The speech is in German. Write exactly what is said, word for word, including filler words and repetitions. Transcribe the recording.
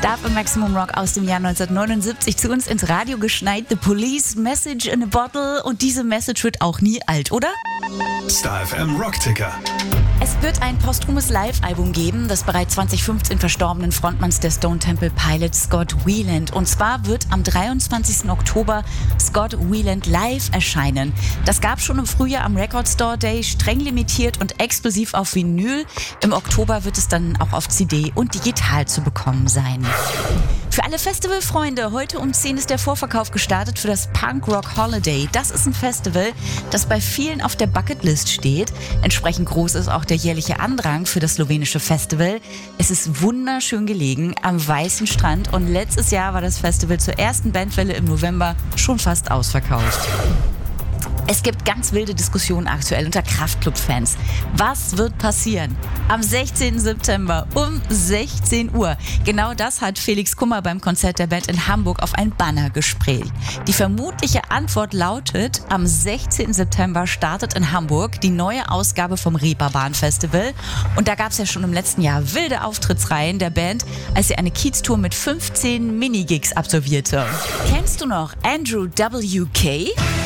Darf im Maximum Rock aus dem Jahr neunzehnhundertneunundsiebzig zu uns ins Radio geschneit. The Police, Message in a Bottle. Und diese Message wird auch nie alt, oder? Star F M Rockticker. Es wird ein posthumes Live-Album geben des bereits zwanzig fünfzehn verstorbenen Frontmanns der Stone Temple Pilots Scott Weiland. Und zwar wird am dreiundzwanzigsten Oktober Scott Weiland live erscheinen. Das gab schon im Frühjahr am Record Store Day, streng limitiert und exklusiv auf Vinyl. Im Oktober wird es dann auch auf C D und digital zu bekommen sein. Für alle Festivalfreunde, heute um zehn ist der Vorverkauf gestartet für das Punk Rock Holiday. Das ist ein Festival, das bei vielen auf der Bucketlist steht. Entsprechend groß ist auch der jährliche Andrang für das slowenische Festival. Es ist wunderschön gelegen am weißen Strand und letztes Jahr war das Festival zur ersten Bandwelle im November schon fast ausverkauft. Es gibt ganz wilde Diskussionen aktuell unter Kraftklub-Fans. Was wird passieren? Am sechzehnten September um sechzehn Uhr. Genau das hat Felix Kummer beim Konzert der Band in Hamburg auf ein Banner gesprägt. Die vermutliche Antwort lautet, am sechzehnten September startet in Hamburg die neue Ausgabe vom Reeperbahn Festival. Und da gab es ja schon im letzten Jahr wilde Auftrittsreihen der Band, als sie eine Kiez-Tour mit fünfzehn Minigigs absolvierte. Kennst du noch Andrew W K?